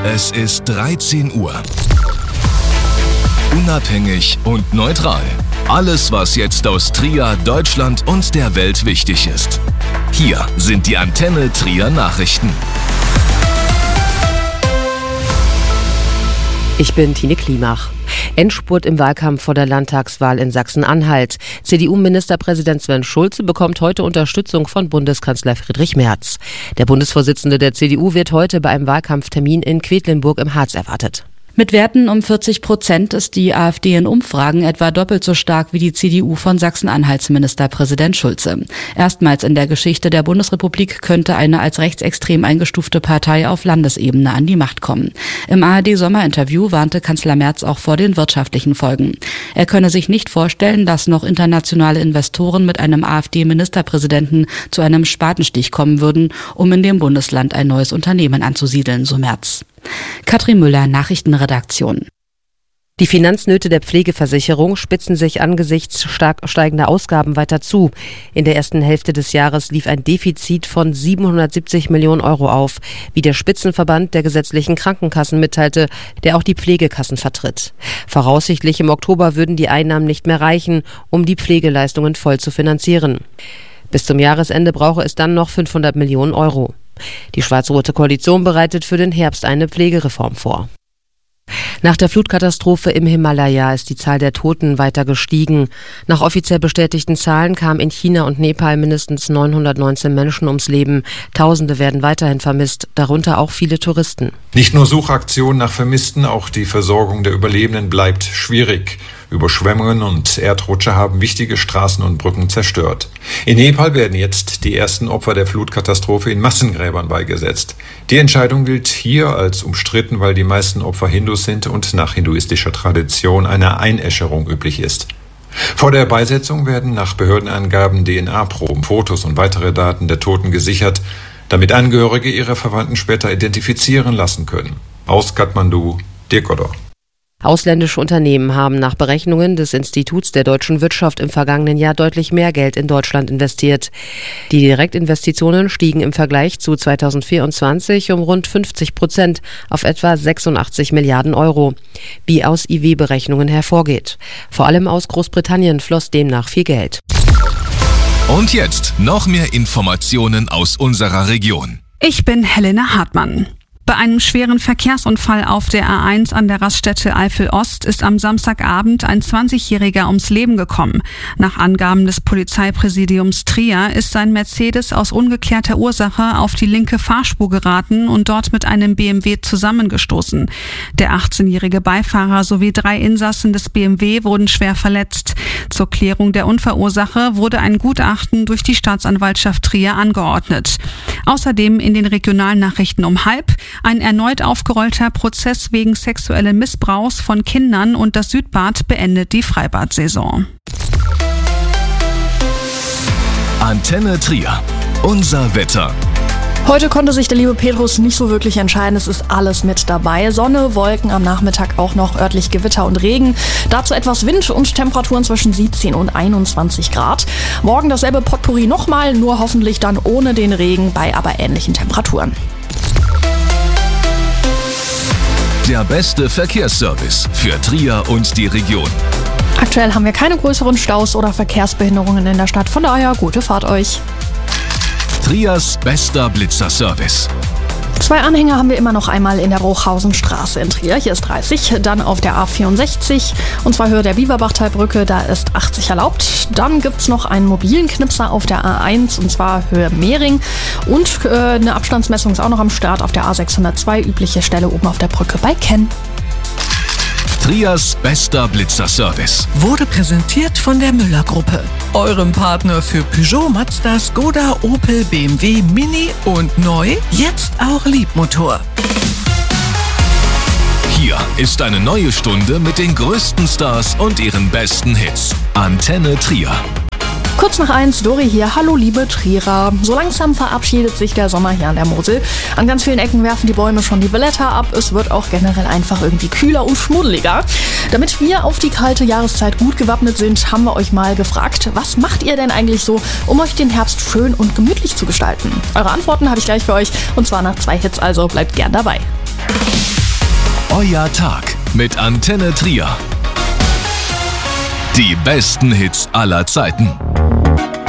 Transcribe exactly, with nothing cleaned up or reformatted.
Es ist dreizehn Uhr. Unabhängig und neutral. Alles, was jetzt aus Trier, Deutschland und der Welt wichtig ist. Hier sind die Antenne Trier Nachrichten. Ich bin Tine Klimach. Endspurt im Wahlkampf vor der Landtagswahl in Sachsen-Anhalt. C D U-Ministerpräsident Sven Schulze bekommt heute Unterstützung von Bundeskanzler Friedrich Merz. Der Bundesvorsitzende der C D U wird heute bei einem Wahlkampftermin in Quedlinburg im Harz erwartet. Mit Werten um vierzig Prozent ist die AfD in Umfragen etwa doppelt so stark wie die C D U von Sachsen-Anhalts Ministerpräsident Schulze. Erstmals in der Geschichte der Bundesrepublik könnte eine als rechtsextrem eingestufte Partei auf Landesebene an die Macht kommen. Im A R D-Sommerinterview warnte Kanzler Merz auch vor den wirtschaftlichen Folgen. Er könne sich nicht vorstellen, dass noch internationale Investoren mit einem AfD-Ministerpräsidenten zu einem Spatenstich kommen würden, um in dem Bundesland ein neues Unternehmen anzusiedeln, so Merz. Katrin Müller, Nachrichtenredaktion. Die Finanznöte der Pflegeversicherung spitzen sich angesichts stark steigender Ausgaben weiter zu. In der ersten Hälfte des Jahres lief ein Defizit von siebenhundertsiebzig Millionen Euro auf, wie der Spitzenverband der gesetzlichen Krankenkassen mitteilte, der auch die Pflegekassen vertritt. Voraussichtlich im Oktober würden die Einnahmen nicht mehr reichen, um die Pflegeleistungen voll zu finanzieren. Bis zum Jahresende brauche es dann noch fünfhundert Millionen Euro. Die schwarz-rote Koalition bereitet für den Herbst eine Pflegereform vor. Nach der Flutkatastrophe im Himalaya ist die Zahl der Toten weiter gestiegen. Nach offiziell bestätigten Zahlen kamen in China und Nepal mindestens neunhundertneunzehn Menschen ums Leben. Tausende werden weiterhin vermisst, darunter auch viele Touristen. Nicht nur Suchaktionen nach Vermissten, auch die Versorgung der Überlebenden bleibt schwierig. Überschwemmungen und Erdrutsche haben wichtige Straßen und Brücken zerstört. In Nepal werden jetzt die ersten Opfer der Flutkatastrophe in Massengräbern beigesetzt. Die Entscheidung gilt hier als umstritten, weil die meisten Opfer Hindus sind und nach hinduistischer Tradition eine Einäscherung üblich ist. Vor der Beisetzung werden nach Behördenangaben D N A-Proben, Fotos und weitere Daten der Toten gesichert, damit Angehörige ihre Verwandten später identifizieren lassen können. Aus Kathmandu, Dirk Odor. Ausländische Unternehmen haben nach Berechnungen des Instituts der deutschen Wirtschaft im vergangenen Jahr deutlich mehr Geld in Deutschland investiert. Die Direktinvestitionen stiegen im Vergleich zu zweitausendvierundzwanzig um rund fünfzig Prozent auf etwa sechsundachtzig Milliarden Euro, wie aus I W-Berechnungen hervorgeht. Vor allem aus Großbritannien floss demnach viel Geld. Und jetzt noch mehr Informationen aus unserer Region. Ich bin Helena Hartmann. Bei einem schweren Verkehrsunfall auf der A eins an der Raststätte Eifel-Ost ist am Samstagabend ein zwanzigjähriger ums Leben gekommen. Nach Angaben des Polizeipräsidiums Trier ist sein Mercedes aus ungeklärter Ursache auf die linke Fahrspur geraten und dort mit einem B M W zusammengestoßen. Der achtzehnjährige Beifahrer sowie drei Insassen des B M W wurden schwer verletzt. Zur Klärung der Unfallursache wurde ein Gutachten durch die Staatsanwaltschaft Trier angeordnet. Außerdem in den Regionalnachrichten um halb ein erneut aufgerollter Prozess wegen sexuellen Missbrauchs von Kindern und das Südbad beendet die Freibad-Saison. Antenne Trier. Unser Wetter. Heute konnte sich der liebe Petrus nicht so wirklich entscheiden. Es ist alles mit dabei. Sonne, Wolken, am Nachmittag auch noch örtlich Gewitter und Regen. Dazu etwas Wind und Temperaturen zwischen siebzehn und einundzwanzig Grad. Morgen dasselbe Potpourri nochmal, nur hoffentlich dann ohne den Regen bei aber ähnlichen Temperaturen. Der beste Verkehrsservice für Trier und die Region. Aktuell haben wir keine größeren Staus oder Verkehrsbehinderungen in der Stadt. Von daher gute Fahrt euch. Triers bester Blitzerservice. Zwei Anhänger haben wir immer noch, einmal in der Rochhausenstraße in Trier, hier ist dreißig, dann auf der A vierundsechzig und zwar Höhe der Bieberbachtalbrücke, da ist achtzig erlaubt. Dann gibt es noch einen mobilen Knipser auf der A eins und zwar Höhe Mehring und äh, eine Abstandsmessung ist auch noch am Start auf der A sechshundertzwei, übliche Stelle oben auf der Brücke bei Kenn. Triers bester Blitzerservice wurde präsentiert von der Müller-Gruppe, eurem Partner für Peugeot, Mazda, Skoda, Opel, B M W, Mini und neu, jetzt auch Liebmotor. Hier ist eine neue Stunde mit den größten Stars und ihren besten Hits. Antenne Trier. Kurz nach eins, Dori hier. Hallo liebe Trierer. So langsam verabschiedet sich der Sommer hier an der Mosel. An ganz vielen Ecken werfen die Bäume schon die Blätter ab. Es wird auch generell einfach irgendwie kühler und schmuddeliger. Damit wir auf die kalte Jahreszeit gut gewappnet sind, haben wir euch mal gefragt, was macht ihr denn eigentlich so, um euch den Herbst schön und gemütlich zu gestalten? Eure Antworten habe ich gleich für euch und zwar nach zwei Hits, also bleibt gern dabei. Euer Tag mit Antenne Trier. Die besten Hits aller Zeiten.